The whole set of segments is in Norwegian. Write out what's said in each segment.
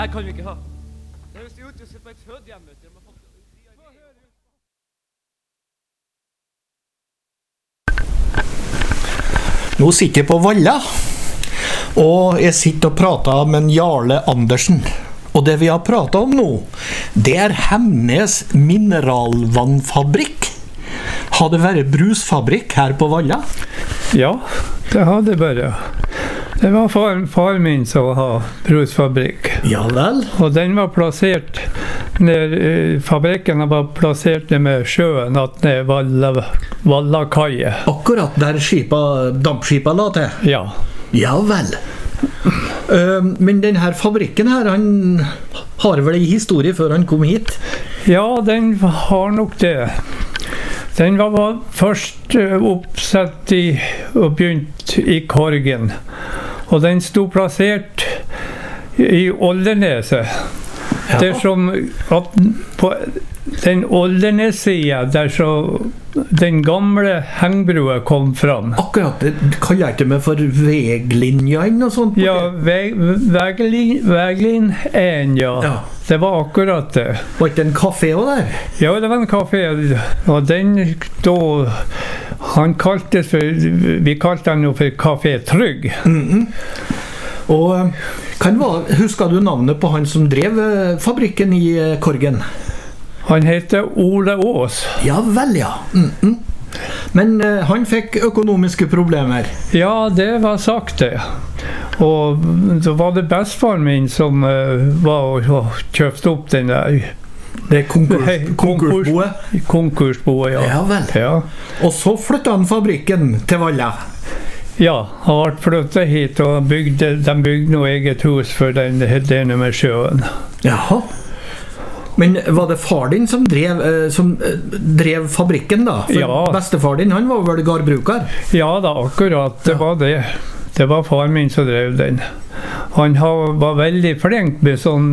Det kan vi ikke ha. Det høres jo ut til å sitte på et fødehjem, vet du. Nå sitter jeg på Valla, og jeg sitter og prater med Jarle Andersen. Og det vi har pratet om nå, det er Hemnes mineralvannfabrikk. Har det vært brusfabrikk her på Valla? Ja, det har det bare. Det var far min som har brusfabrikk. Ja vel. Og den var plassert, fabrikken var plassert ned med sjøen, at ned Vallakaie. Akkurat der dampskipa la til? Ja. Ja vel. Men den her fabrikken her, han har vel en historie før han kom hit? Ja, den har nok det. Den var først oppsatt og begynt i Korgen. Og den stod plassert i Olderneset. Ja. Det som at på den Oldernes-siden, der så den gamle hengbrua kom fram. Akkurat, det kaller jeg ikke meg for veglinjen og sånt? Ja, veglin 1, ja. Ja. Det var akkurat det. Var ikke en kafé også der? Ja, det var en kafé. Og den da, vi kalte den jo for Kafé Trygg. Og husker du navnet på han som drev fabrikken i Korgen? Han heter Ole Ås. Ja vel, ja. Men han fikk økonomiske problemer. Ja, det var sagt det. Og så var det bestefaren min som var og kjøpte opp den der. Det konkursboet? Konkursboet, ja. Ja vel. Ja. Og så flyttet han fabrikken til Valla. Ja, han ble flyttet hit, og de bygde noe eget hus for den med sjøen. Jaha. Men var det far din som drev fabrikken da? For ja. Bestefar din, han var vel gardbruker? Ja da, akkurat. Det var det. Det var far min som drev den. Han var veldig flink med sånn,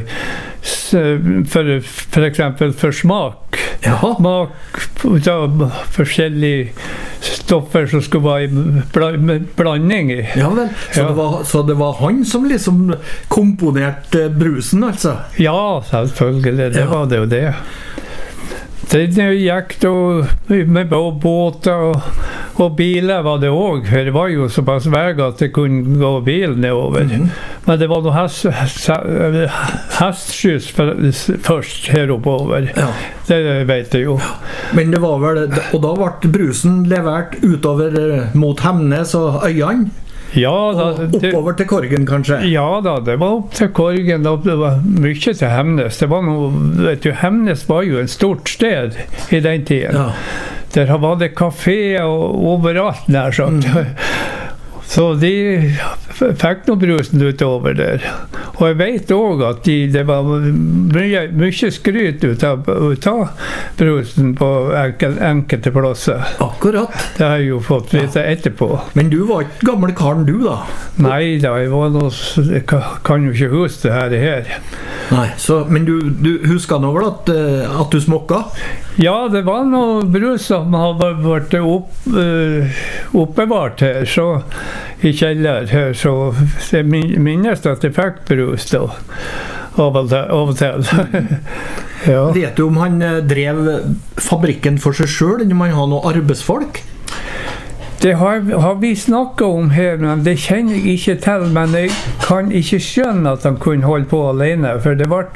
for eksempel for smak. Jaha. Smak av forskjellige stoffer som skulle være i blanding i. Ja vel, så det var han som liksom komponerte brusen, altså? Ja, selvfølgelig, det var det jo det. Det gikk da med båter og biler var det også, for det var jo såpass vei at det kunne gå bil nedover. Men det var noe hestskyss først her oppover. Ja. Det vet jeg jo. Men det var vel, og da ble brusen levert utover mot Hemnes og Øyene? Ja, da, oppover til Korgen kanskje? Ja da, det var opp til Korgen. Det var mye til Hemnes. Det var noe, vet du, Hemnes var jo en stort sted i den tiden. Ja. Der var det kafé og overalt nær sagt. Så de fikk noe brusen utover der. Og jeg vet også at det var mye skryt ut av brusen på enkelte plasser. Akkurat. Det har jeg jo fått vite etterpå. Men du var ikke gamle karen du da? Nei da, jeg kan jo ikke huske det her. Nei, men du husker nå vel at du smokka? Ja, det var noe brus som hadde vært oppbevart her, så i kjeller her, så jeg minnes at jeg fikk brus da, av og til. Ja. Vet du om han drev fabrikken for seg selv, eller om han har noen arbeidsfolk? Det har vi snakket om her, men det kjenner jeg ikke til, men jeg kan ikke skjønne at han kunne holde på alene, for det var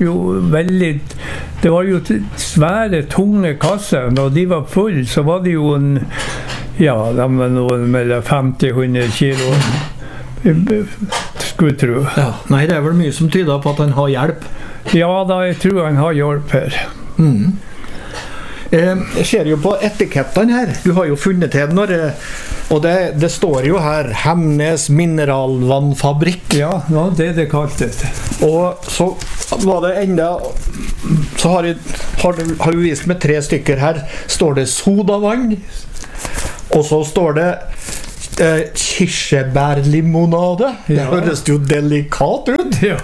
jo svære, tunge kasser, og de var full, så var det jo de var noen mellom 50-100 kilo, skulle jeg tro. Ja. Nei, det er vel mye som tyder på at han har hjelp? Ja da, jeg tror han har hjelp her. Jeg ser jo på etikettene her, du har jo funnet til når, og det står jo her Hemnes mineralvannfabrikk. Ja, det kaltes det. Og så var det enda, så har du vist med 3 stykker her, står det sodavann, og så står det kirsebærlimonade. Det høres jo delikat ut. Ja.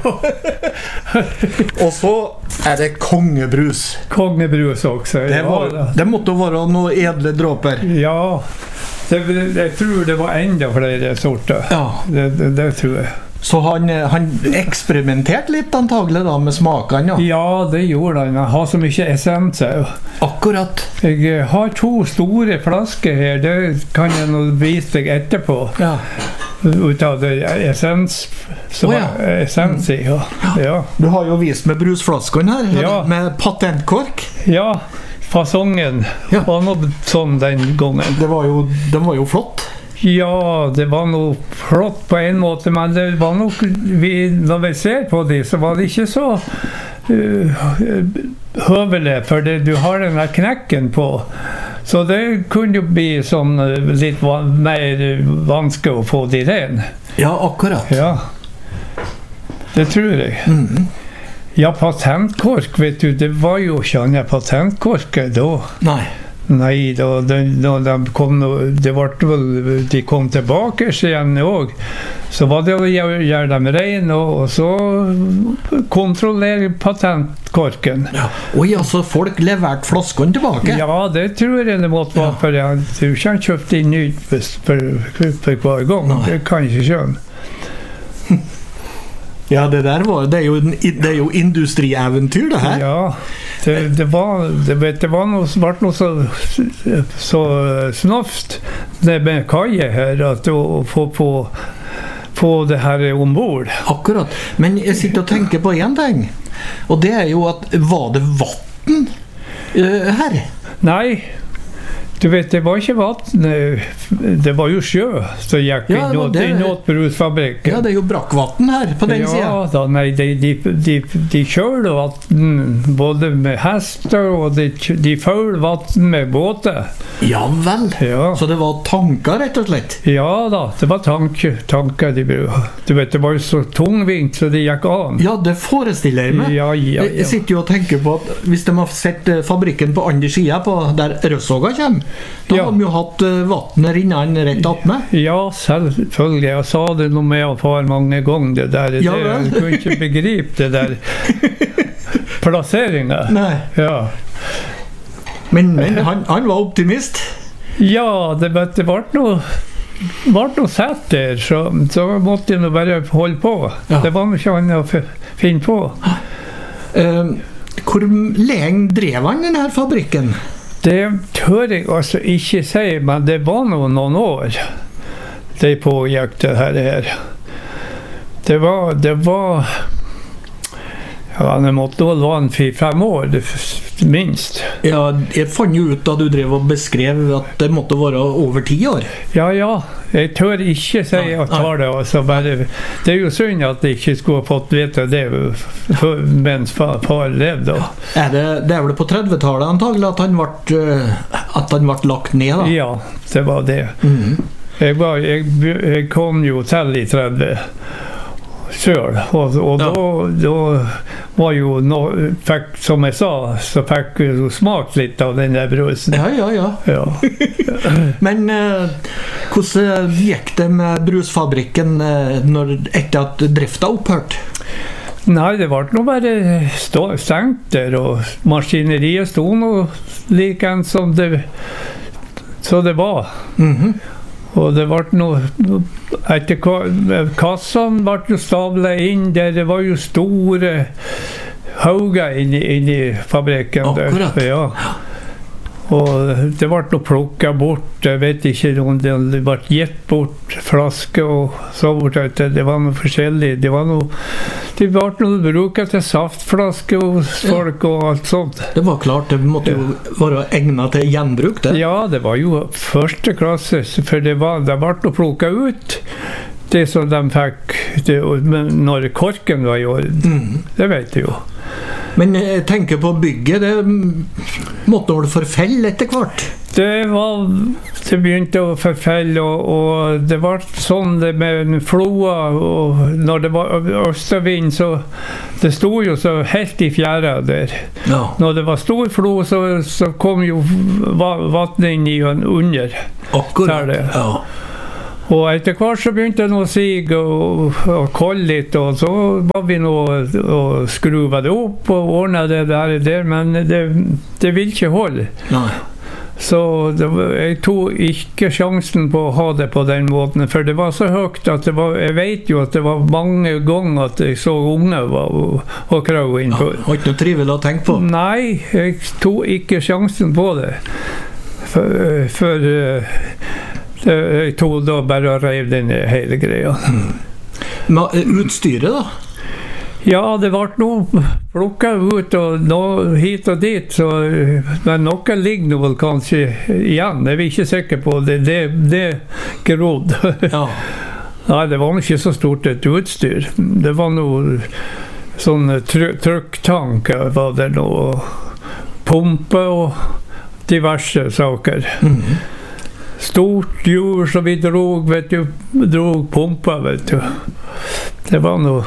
Og så er det kongebrus. Kongebrus også. Det måtte være noen edle dråper. Ja, jeg tror det var enda flere sorter. Ja. Det tror jeg. Så han eksperimenterte litt antagelig da med smakene. Ja, det gjorde han. Han har så mye essens. Akkurat. Jeg har 2 store flasker her, det kan jeg nå vise deg etterpå. Ja. Ut av det essens som er essens i. Ja. Du har jo vist med brusflaskene her, Ja. med patentkork. Ja, fasongen var noe sånn den gangen. Den var jo flott. Ja, det var noe flott på en måte, men det var nok, når vi ser på det, så var det ikke så høvelig, for du har den der knekken på. Så det kunne jo bli sånn litt mer vanskelig å få de ren. Ja, akkurat. Ja, det tror jeg. Ja, patentkork, vet du, det var jo ikke annet patentkork da. Nei, da de kom, de kom tilbake igjen også. Så var det å gjøre dem ren, og så kontrollere patentkorken. Oi, altså folk leverte flaskene tilbake? Ja, det tror jeg det måtte være, for jeg tror ikke han kjøpte inn nytt for hver gang. Det kan jeg ikke skjønne. Ja, det er jo industrieventyr, det her. Ja, det ble noe så snøft med kaje her, at å få det her ombord. Akkurat. Men jeg sitter og tenker på en ting, og det er jo at, var det vatten her? Nei. Du vet, det var ikke vatten, det var jo sjø som gikk inn åt brusfabrikken. Ja, det er jo brakkvatten her på den siden. Ja, da, nei, de kjøler vatten både med hester, og de følger vatten med båter. Ja vel, så det var tanker rett og slett? Ja da, det var tanker de brukte. Du vet, det var jo så tungvint, så det gikk an. Ja, det forestiller jeg meg. Ja. Jeg sitter jo og tenker på at hvis de har sett fabrikken på andre siden, på der Røssåga kommer, da har de jo hatt vattnet rinnende rett attmed. Ja, selvfølgelig. Jeg sa det noe med å far mange ganger, det der. Jeg kunne ikke begripe det der plasseringen. Nei. Ja. Men han var optimist? Ja, det ble noe sett der, så måtte jeg nå bare holde på. Det var noe ikke annet å finne på. Hvor lenge drev han denne fabrikken? Det tør jeg altså ikke si, men det var noen år det pågikk det her. Det var ja, det måtte vel være 4-5 år, minst. Ja, jeg fant jo ut da du drev og beskrev at det måtte være over 10 år. Ja, jeg tør ikke si at det var det. Altså, det er jo synd at jeg ikke skulle ha fått vite det mens far levde. Det er vel på 30-tallet antagelig at han ble lagt ned da? Ja, det var det. Jeg kom jo til i 30 selv, og da var jo som jeg sa, så fikk jeg smakt litt av den der brusen. Ja. Men hvordan gikk det med brusfabrikken etter at drifta opphørt? Nei, det ble nå bare stengt der, og maskineriet sto nå like en som det var. Og det ble noe etter kassene ble jo stablet inn der, det var jo store hauger inn i fabrikken der. Akkurat. Ja. Og det ble noe plukket bort, jeg vet ikke om det ble gitt bort flasker og så bort, det var noe forskjellig, det ble noe bruket til saftflasker hos folk og alt sånt. Det var klart, det måtte jo være egnet til gjenbruk det. Ja, det var jo første klasse, for det ble noe plukket ut det som de fikk når korken var i orden. Det vet jeg jo. Men jeg tenker på bygget, det måtte vel forfelle etter hvert? Det begynte å forfelle, og det var sånn det med floa, og når det var østavind, så det stod jo så helt i fjæra der. Når det var stor flo, så kom jo vattnet inn i under. Akkurat, Og etter hvert så begynte det å sige og kolde litt, og så var vi nå og skruva det opp og ordnet det der, men det vil ikke holde. Så jeg tog ikke sjansen på å ha det på den måten, for det var så høyt at jeg vet jo at det var mange ganger at jeg så unge og krav inn på. Det var ikke noe trivelig å tenke på? Nei, jeg tog ikke sjansen på det. For jeg tog da bare og rev den hele greia. Men utstyret da? Ja, det ble noe plukket ut og noe hit og dit, så, men noe ligger nå vel kanskje igjen. Jeg er ikke sikker på det. Det grodd. Ja. Nei, det var ikke så stort et utstyr. Det var noe sånn trykktank, var det noe pumpe og diverse saker. Stort hjul som vi drog pumpa, vet du. Det var noe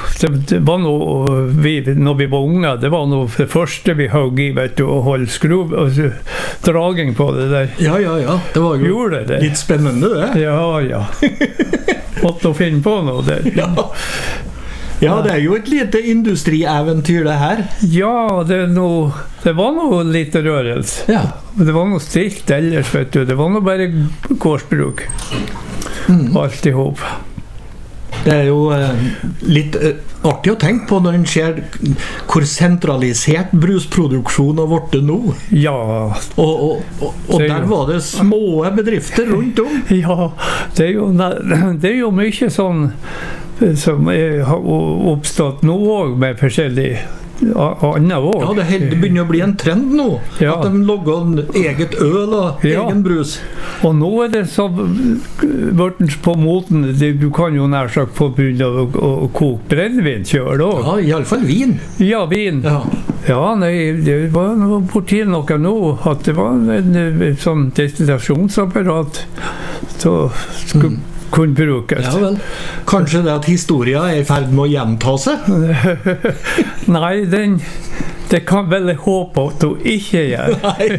når vi var unge, det var noe det første vi høgg i, vet du, å holde skruv og draging på det der. Ja, det var jo litt spennende det. Ja. Måtte å finne på noe der. Ja, det er jo et lite industrieventyr det her. Ja, det var noe lite rørelse. Ja. Det var noe stilt ellers, vet du. Det var noe bare gårdsbruk. Alt i hop. Det er jo litt artig å tenke på når en ser hvor sentralisert brusproduksjon har vært nå. Ja. Og der var det små bedrifter rundt om. Ja, det er jo mye sånn som har oppstått nå også med forskjellige andre år. Ja, det begynner å bli en trend nå. Ja. At de lager eget øl og egen brus. Og nå er det så på moten, du kan jo nær sagt få begynne å koke brennevin selv også. Ja, i alle fall vin. Ja, vin. Ja, nei, det var borti noe nå, at det var en sånn destillasjonsapparat som kunne brukes. Ja vel. Kanskje det at historien er i ferd med å gjenta seg? Nei, det kan vel jeg håpe at hun ikke gjør.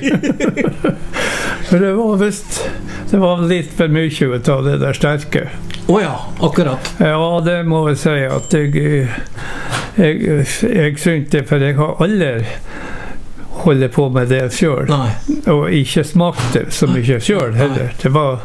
Det var litt for mye ut av det der sterke. Ja, akkurat. Ja, det må jeg si at jeg synes det, for jeg har aldri holdt på med det selv. Og ikke smakt det så mye selv heller.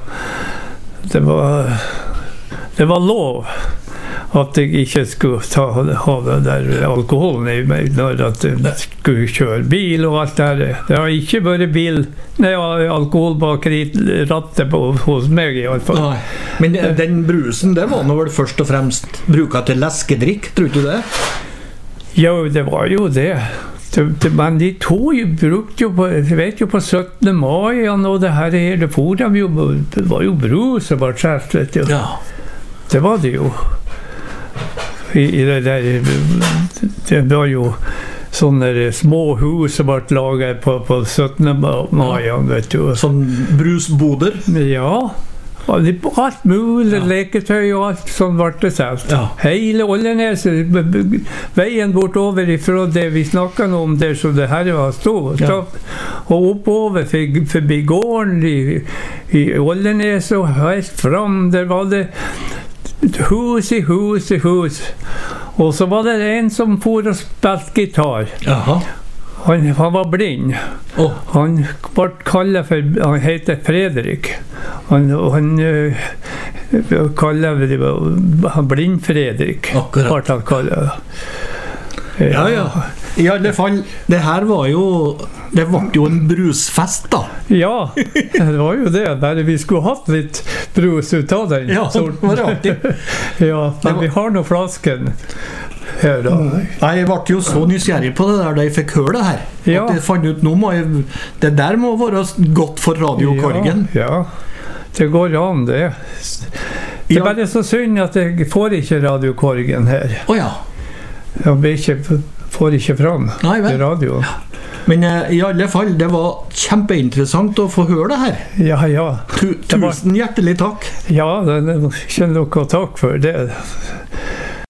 Det var lov at jeg ikke skulle ha det der alkoholen i meg når jeg skulle kjøre bil og alt det der. Det har ikke vært alkohol bak rattet hos meg i alle fall. Nei. Men den brusen, det var nå vel først og fremst bruket til leskedrikk, tror du det? Ja, det var jo det. Men de to brukte jo på 17. mai og det her, det var jo brus og bare kjeft, vet du. Ja. Det var det jo. Det var jo sånne små hus som ble laget på 17. mai, vet du. Sånn brusboder? Ja. Alt mulig, leketøy og alt sånn ble det selv. Hele Ollenes, veien bortover ifra det vi snakket om der som det her var stått, og oppover forbi gården i Ollenes og helt fram, der var det hus i hus i hus. Og så var det en som for og spilte gitar. Han var blind. Han ble kallet han heter Fredrik. Han kaller han blind Fredrik. Akkurat. Han kallet. Ja. I alle fall, det her var jo, det ble jo en brusfest da. Ja, det var jo det. Bare vi skulle hatt litt brus ut av den. Ja, det var artig. Ja, men vi har noen flasken her da. Jeg ble jo så nysgjerrig på det der da jeg fikk høre det her. At jeg fant ut, det der må være godt for radiokorgen. Ja, det går an det. Det er bare så synd at jeg får ikke radiokorgen her. Jeg får ikke fram i radio. Men i alle fall, det var kjempeinteressant å få høre det her. Ja. Tusen hjertelig takk. Ja, det er ikke noe takk for det.